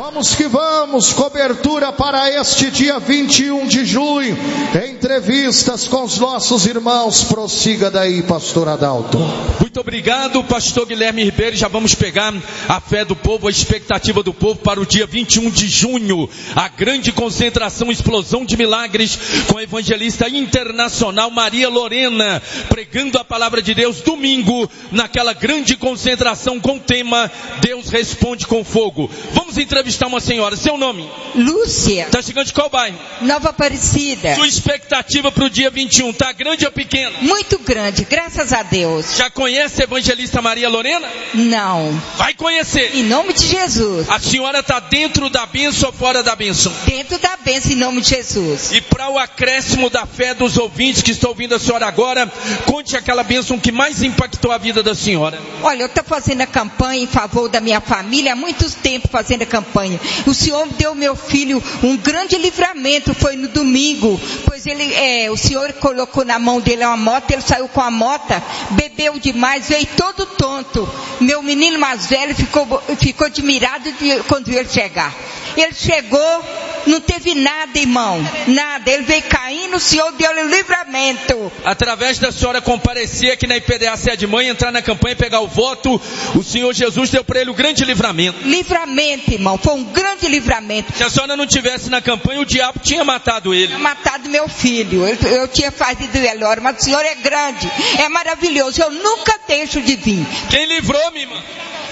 Vamos que vamos, cobertura para este dia 21 de junho, entrevistas com os nossos irmãos. Prossiga daí, pastor Adalto. Muito obrigado, pastor Guilherme Ribeiro. Já vamos pegar a fé do povo, a expectativa do povo para o dia 21 de junho, a grande concentração, explosão de milagres, com a evangelista internacional Maria Lorena, pregando a palavra de Deus domingo, naquela grande concentração com o tema Deus responde com fogo. Vamos entrevistar uma senhora. Seu nome? Lúcia. Está chegando de qual bairro? Nova Aparecida. Sua expectativa para o dia 21, está grande ou pequena? Muito grande, graças a Deus. Já conhece a evangelista Maria Lorena? Não. Vai conhecer. Em nome de Jesus. A senhora está dentro da bênção ou fora da bênção? Dentro da bênção, em nome de Jesus. E para o acréscimo da fé dos ouvintes que estão ouvindo a senhora agora, conte aquela bênção que mais impactou a vida da senhora. Olha, eu estou fazendo a campanha em favor da minha família há muito tempo, fazendo a campanha. O Senhor deu meu filho um grande livramento, foi no domingo, pois o Senhor colocou na mão dele uma moto, ele saiu com a moto, bebeu demais, veio todo tonto. Meu menino mais velho ficou admirado quando ele chegar. Ele chegou, não teve nada, irmão, nada, ele veio caindo, o Senhor deu-lhe livramento. Através da senhora comparecer aqui na IPDA Sede Mãe, entrar na campanha e pegar o voto, o Senhor Jesus deu para ele um grande livramento. Livramento, irmão, foi um grande livramento. Se a senhora não tivesse na campanha, o diabo tinha matado ele. Tinha matado meu filho, eu tinha fazido velório, mas o Senhor é grande, é maravilhoso, eu nunca deixo de vir. Quem livrou, minha irmã?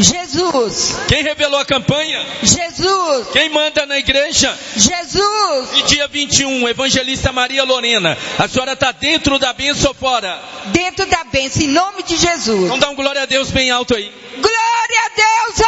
Jesus. Quem revelou a campanha? Jesus. Quem manda na igreja? Jesus. E dia 21, evangelista Maria Lorena, a senhora está dentro da bênção ou fora? Dentro da bênção, em nome de Jesus. Então dá um glória a Deus bem alto aí. Glória a Deus,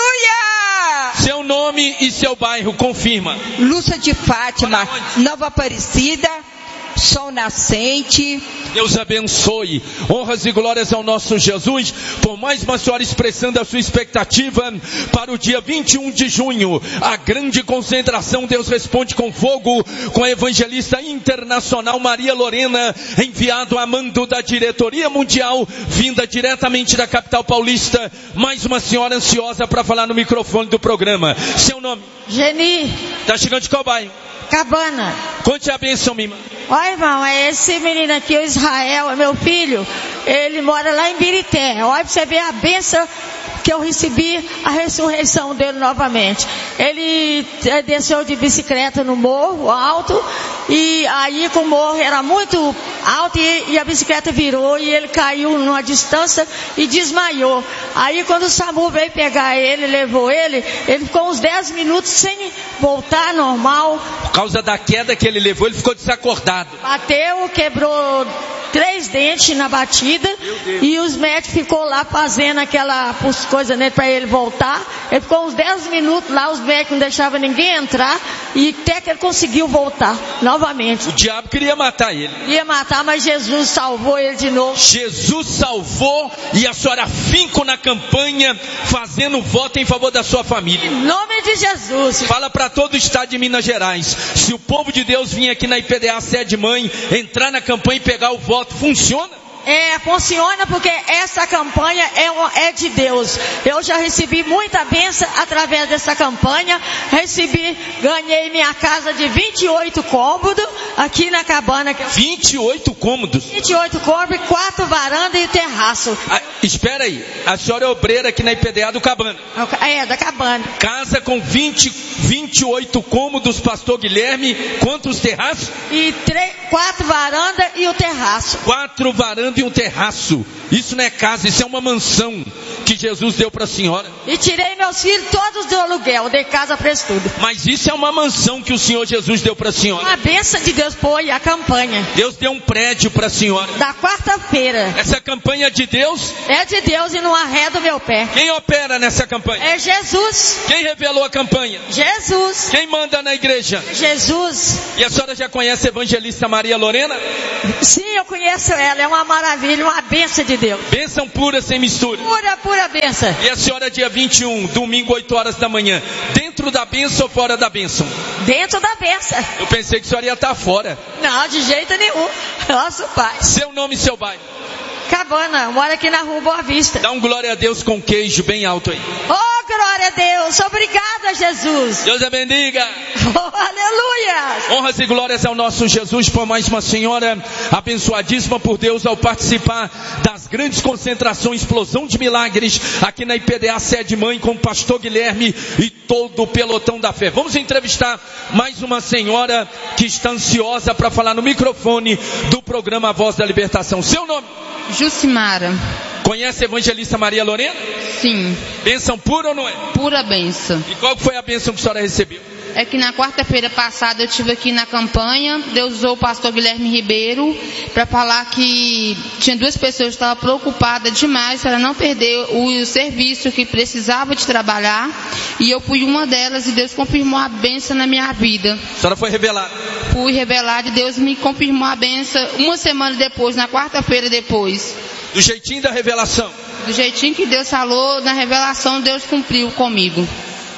aleluia! Seu nome e seu bairro, confirma. Lúcia de Fátima, Nova Aparecida, Sol Nascente. Deus abençoe. Honras e glórias ao nosso Jesus. Por mais uma senhora expressando a sua expectativa para o dia 21 de junho, a grande concentração Deus responde com fogo, com a evangelista internacional Maria Lorena, enviado a mando da diretoria mundial, vinda diretamente da capital paulista. Mais uma senhora ansiosa para falar no microfone do programa. Seu nome? Geni. Está chegando de qual bairro? Cabana. Conte a bênção, Mima. Olha, irmão, é esse menino aqui, o Israel, é meu filho. Ele mora lá em Birité. Olha pra você ver a bênção que eu recebi, a ressurreição dele novamente. Ele desceu de bicicleta no morro alto, e aí com o morro era muito alto, e a bicicleta virou, e ele caiu numa distância e desmaiou. Aí quando o SAMU veio pegar ele, levou ele ficou uns 10 minutos sem voltar normal. Por causa da queda que ele levou, ele ficou desacordado. Bateu, quebrou 3 dentes na batida, e os médicos ficou lá fazendo aquela coisa nele para ele voltar. Ele ficou uns 10 minutos lá, os médicos não deixavam ninguém entrar, e até que ele conseguiu voltar novamente. O diabo queria matar ele. Ia matar, mas Jesus salvou ele de novo. Jesus salvou, e a senhora afinco na campanha, fazendo voto em favor da sua família. Em nome de Jesus. Fala para todo o estado de Minas Gerais. Se o povo de Deus vir aqui na IPDA Sede Mãe, entrar na campanha e pegar o voto, funciona? Funciona, porque essa campanha é de Deus. Eu já recebi muita bênção através dessa campanha. Ganhei minha casa de 28 cômodos aqui na Cabana. 28 cômodos? 28 cômodos, 4 varandas e terraço. Espera aí, a senhora é obreira aqui na IPDA do Cabana? É, da Cabana. Casa com 28 cômodos, pastor Guilherme, quantos terraços? E 4 varandas e o terraço. 4 varandas e um terraço. Isso não é casa, isso é uma mansão que Jesus deu para a senhora. E tirei meus filhos todos do aluguel, dei casa para eles tudo. Mas isso é uma mansão que o Senhor Jesus deu para a senhora. Uma bênção de Deus foi a campanha. Deus deu um prédio para a senhora. Da quarta-feira. Essa campanha é de Deus? É de Deus e não arreda o meu pé. Quem opera nessa campanha? É Jesus. Quem revelou a campanha? Jesus. Quem manda na igreja? Jesus. E a senhora já conhece a evangelista Maria Lorena? Sim, eu conheço ela, é uma maravilha, uma bênção de Deus. Bênção pura, sem mistura. Pura bênção. E a senhora dia 21, domingo, 8 horas da manhã, dentro da bênção ou fora da bênção? Dentro da bênção. Eu pensei que a senhora ia estar fora. Não, de jeito nenhum. Nosso Pai. Seu nome e seu bairro? Cabana, mora aqui na rua Boa Vista. Dá um glória a Deus com queijo bem alto aí. Oh, glória a Deus. Obrigada, Jesus. Deus a bendiga. Oh, aleluia. Honras e glórias ao nosso Jesus por mais uma senhora abençoadíssima por Deus ao participar das grandes concentrações, explosão de milagres aqui na IPDA Sede Mãe com o pastor Guilherme e todo o pelotão da fé. Vamos entrevistar mais uma senhora que está ansiosa para falar no microfone do programa Voz da Libertação. Seu nome? Jucimara. Conhece a evangelista Maria Lorena? Sim. Bênção pura ou não é? Pura bênção. E qual foi a bênção que a senhora recebeu? É que na quarta-feira passada eu estive aqui na campanha, Deus usou o pastor Guilherme Ribeiro para falar que tinha 2 pessoas que estavam preocupadas demais para não perder o serviço que precisava de trabalhar, e eu fui uma delas e Deus confirmou a bênção na minha vida. A senhora foi revelada? Fui revelada e Deus me confirmou a bênção uma semana depois, na quarta-feira depois. Do jeitinho da revelação? Do jeitinho que Deus falou, na revelação Deus cumpriu comigo.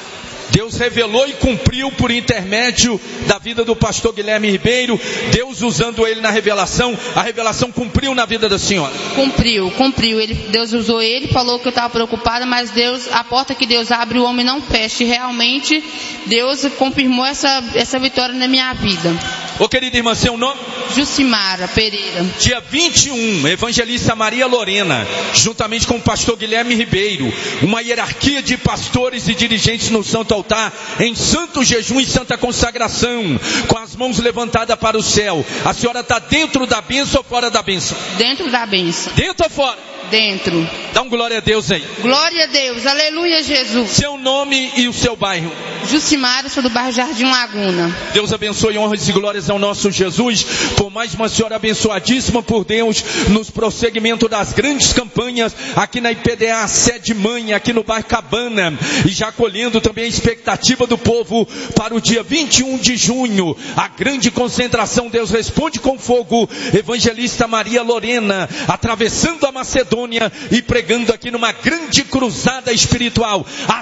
Deus revelou e cumpriu por intermédio da vida do pastor Guilherme Ribeiro. Deus usando ele na revelação, a revelação cumpriu na vida da senhora. Cumpriu. Deus usou ele, falou que eu estava preocupada, mas Deus, a porta que Deus abre, o homem não fecha. E realmente Deus confirmou essa vitória na minha vida. Ô querida irmã, seu nome? Jucimara Pereira. Dia 21, evangelista Maria Lorena, juntamente com o pastor Guilherme Ribeiro, uma hierarquia de pastores e dirigentes no Santo Altar, em santo jejum e santa consagração, com as mãos levantadas para o céu. A senhora está dentro da bênção ou fora da bênção? Dentro da bênção. Dentro ou fora? Dentro. Dá um glória a Deus aí. Glória a Deus, aleluia Jesus. Seu nome e o seu bairro? Jucimara, sou do bairro Jardim Laguna. Deus abençoe, honras e glórias ao nosso Jesus, por mais uma senhora abençoadíssima por Deus, nos prosseguimento das grandes campanhas, aqui na IPDA Sede Mãe, aqui no bairro Cabana, e já colhendo também a expectativa do povo para o dia 21 de junho, a grande concentração Deus Responde com Fogo, evangelista Maria Lorena, atravessando a Macedônia e pregando aqui numa grande cruzada espiritual, às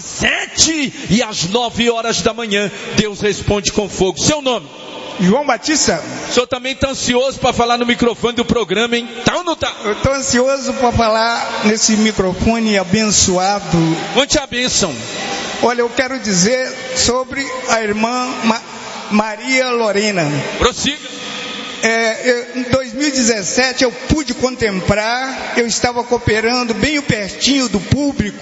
7 e às 9 horas da manhã, Deus Responde com Fogo. Seu nome? João Batista. O senhor também está ansioso para falar no microfone do programa, hein? Tá ou não tá? Eu estou ansioso para falar nesse microfone abençoado. Conte a bênção. Olha, eu quero dizer sobre a irmã Maria Lorena. Prossiga. Em 2017 eu pude contemplar, eu estava cooperando bem pertinho do público.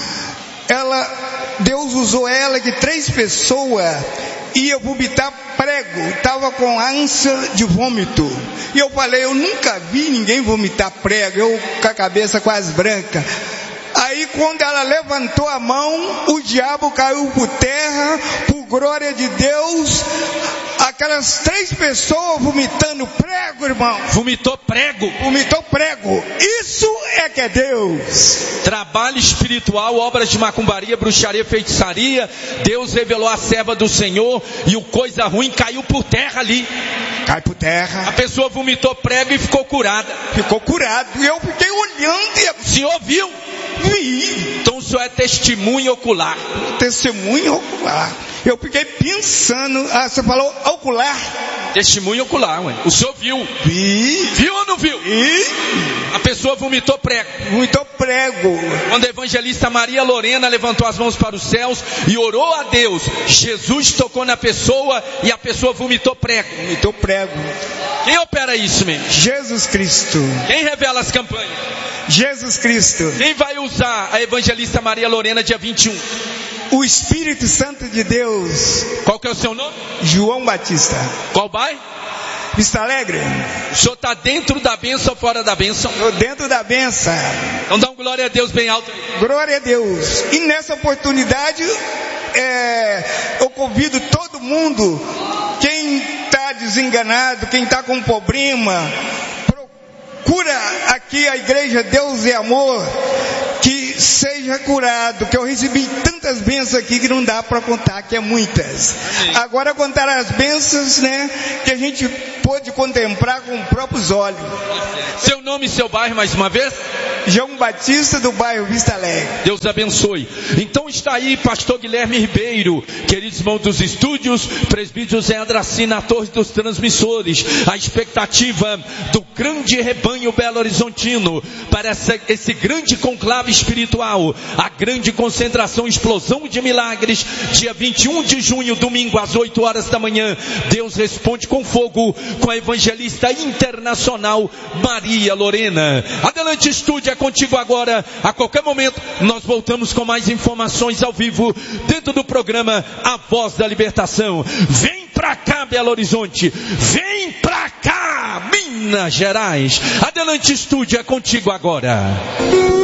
Deus usou ela que 3 pessoas iam vomitar prego, estava com ânsia de vômito. E eu falei, eu nunca vi ninguém vomitar prego, eu com a cabeça quase branca. Aí quando ela levantou a mão, o diabo caiu por terra, por glória de Deus. Aquelas 3 pessoas vomitando prego, irmão. Vomitou prego. Vomitou prego. Isso é que é Deus. Trabalho espiritual, obras de macumbaria, bruxaria, feitiçaria. Deus revelou a serva do Senhor e o coisa ruim caiu por terra ali. Cai por terra. A pessoa vomitou prego e ficou curada. Ficou curado. E eu fiquei olhando e... O senhor viu? Vi. Então o senhor é testemunho ocular. Testemunho ocular. Eu fiquei pensando, você falou ocular. Testemunho ocular, ué. O senhor viu? Vi. Viu ou não viu? Vi. A pessoa vomitou prego. Vomitou prego. Quando a evangelista Maria Lorena levantou as mãos para os céus e orou a Deus, Jesus tocou na pessoa e a pessoa vomitou prego. Vomitou prego. Quem opera isso mesmo? Jesus Cristo. Quem revela as campanhas? Jesus Cristo. Quem vai usar a evangelista Maria Lorena dia 21? O Espírito Santo de Deus. Qual que é o seu nome? João Batista. Qual bairro? Vista Alegre. O senhor está dentro da bênção ou fora da bênção? Estou dentro da bênção. Então dá um glória a Deus bem alto. Glória a Deus. E nessa oportunidade, eu convido todo mundo, quem está desenganado, quem está com problema, procura aqui a igreja Deus é Amor, que seja curado, que eu recebi tantas bênçãos aqui que não dá para contar, que é muitas. Agora contar as bênçãos, né, que a gente pôde contemplar com os próprios olhos. Seu nome e seu bairro mais uma vez? João Batista, do bairro Vista Alegre. Deus abençoe. Então está aí pastor Guilherme Ribeiro, queridos irmãos dos estúdios, presbítero José Andraci na torre dos transmissores. A expectativa do grande rebanho Belo Horizontino para esse grande conclave espiritual, a grande concentração, explosão de milagres, dia 21 de junho, domingo às 8 horas da manhã. Deus responde com fogo, com a evangelista internacional Maria Lorena. Adelante, estúdio, é contigo agora. A qualquer momento nós voltamos com mais informações ao vivo dentro do programa A Voz da Libertação. Vem pra cá, Belo Horizonte, vem pra cá, Minas Gerais. Adelante, estúdio, é contigo agora.